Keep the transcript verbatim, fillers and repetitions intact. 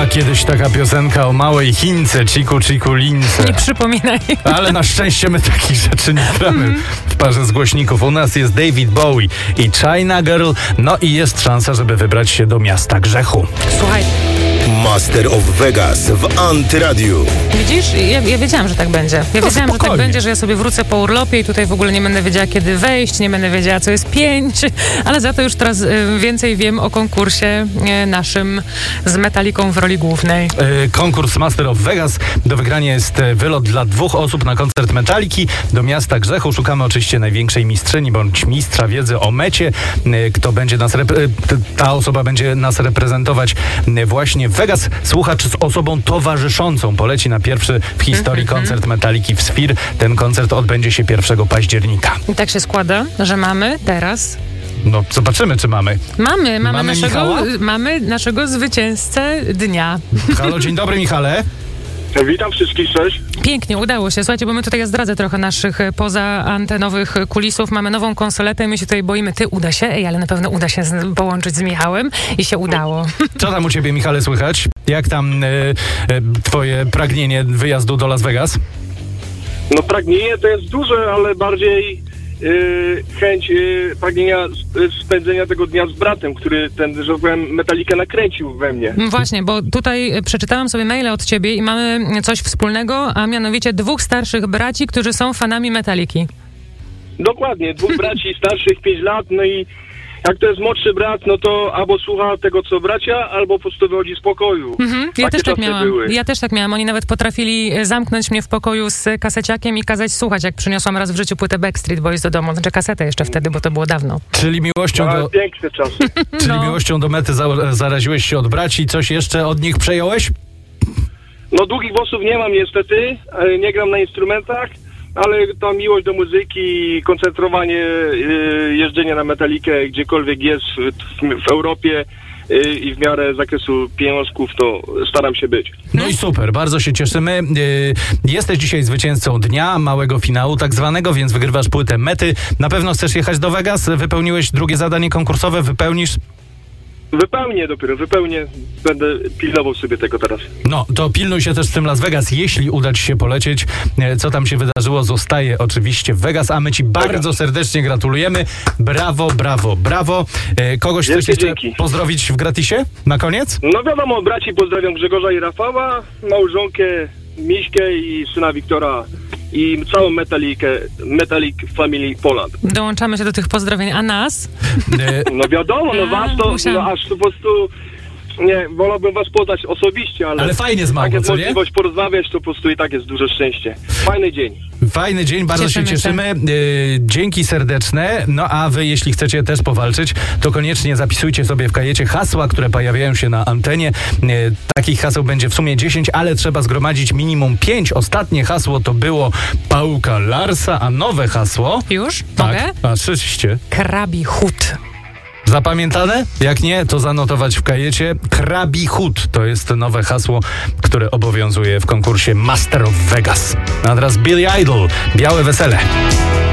Była kiedyś taka piosenka o małej Chince, Ciku Ciku Lince. Nie przypominaj. Ale na szczęście my takich rzeczy nie gramy mm. w parze z głośników. U nas jest David Bowie i China Girl. No i jest szansa, żeby wybrać się do miasta grzechu. Słuchaj. Master of Vegas w Antyradiu. Widzisz? Ja, ja wiedziałam, że tak będzie. Ja no wiedziałam, spokojnie. że tak będzie, że ja sobie wrócę po urlopie i tutaj w ogóle nie będę wiedziała, kiedy wejść, nie będę wiedziała, co jest pięć, ale za to już teraz y, więcej wiem o konkursie y, naszym z Metaliką w roli głównej. Yy, konkurs Master of Vegas. Do wygrania jest wylot dla dwóch osób na koncert Metaliki do miasta grzechu. Szukamy oczywiście największej mistrzyni bądź mistrza wiedzy o mecie. Yy, kto będzie nas rep- yy, ta osoba będzie nas reprezentować yy, właśnie w Vegas. Słuchacz z osobą towarzyszącą poleci na pierwszy w historii koncert Metaliki w Sphere. Ten koncert odbędzie się pierwszego października. I tak się składa, że mamy teraz... No, zobaczymy, czy mamy. Mamy, mamy, Mamy naszego, Michała? mamy naszego zwycięzcę dnia. Halo, dzień dobry, Michale. Witam wszystkich, cześć. Pięknie, udało się. Słuchajcie, bo my tutaj, ja zdradzę trochę naszych pozaantenowych kulisów. Mamy nową konsoletę i my się tutaj boimy. Ty, uda się? Ej, ale na pewno uda się z, połączyć z Michałem i się udało. Co tam u ciebie, Michale, słychać? Jak tam y, y, twoje pragnienie wyjazdu do Las Vegas? No pragnienie to jest duże, ale bardziej yy, chęć yy, pragnienia spędzenia tego dnia z bratem, który ten, że powiem, Metalikę nakręcił we mnie. Właśnie, bo tutaj przeczytałam sobie maile od ciebie i mamy coś wspólnego, a mianowicie dwóch starszych braci, którzy są fanami Metaliki. Dokładnie, dwóch braci starszych, pięć lat, no i jak to jest młodszy brat, no to albo słucha tego, co bracia, albo po prostu wychodzi z pokoju. Mhm, ja też tak czasy miałam. były. Ja też tak miałam. Oni nawet potrafili zamknąć mnie w pokoju z kaseciakiem i kazać słuchać, jak przyniosłam raz w życiu płytę Backstreet Boys do domu. Znaczy kasetę jeszcze wtedy, bo to było dawno. Czyli miłością No, do, piękne czasy. czyli No. miłością do mety za, zaraziłeś się od braci. Coś jeszcze od nich przejąłeś? No długich włosów nie mam niestety, e, nie gram na instrumentach, ale ta miłość do muzyki, koncentrowanie, yy, jeżdżenie na Metalikę gdziekolwiek jest w, w Europie yy, i w miarę zakresu pieniążków, to staram się być. No i super, bardzo się cieszymy. Yy, jesteś dzisiaj zwycięzcą dnia, małego finału tak zwanego, więc wygrywasz płytę Mety. Na pewno chcesz jechać do Vegas? Wypełniłeś drugie zadanie konkursowe, wypełnisz? Wypełnię dopiero, wypełnię. Będę pilnował sobie tego teraz. No, to pilnuj się też w tym Las Vegas, jeśli uda ci się polecieć. E, Co tam się wydarzyło, zostaje oczywiście w Vegas, a my ci bardzo Vegas. serdecznie gratulujemy. Brawo, brawo, brawo. E, Kogoś Wielkie chcesz jeszcze dzięki. pozdrowić w gratisie na koniec? No wiadomo, braci pozdrawiam Grzegorza i Rafała, małżonkę Miśkę i syna Wiktora i całą Metalikę, Metalik Family Poland. Dołączamy się do tych pozdrowień. A nas? E, No wiadomo, no A, was to, musiałam. no aż po prostu, nie, wolałbym was poznać osobiście, ale... Ale fajnie z jak Małgą, jest co nie? możliwość porozmawiać, to po prostu i tak jest duże szczęście. Fajny dzień. Fajny dzień, bardzo Cieszymy się cieszymy. E, Dzięki serdeczne. No a wy, jeśli chcecie też powalczyć, to koniecznie zapisujcie sobie w kajecie hasła, które pojawiają się na antenie. E, Takich haseł będzie w sumie dziesięć, ale trzeba zgromadzić minimum pięć. Ostatnie hasło to było Pałka Larsa, a nowe hasło... Już? Mogę? Tak, a oczywiście. Krabi chód. Zapamiętane? Jak nie, to zanotować w kajecie. Krabi Chód to jest nowe hasło, które obowiązuje w konkursie Master of Vegas. A teraz Billy Idol, Białe Wesele.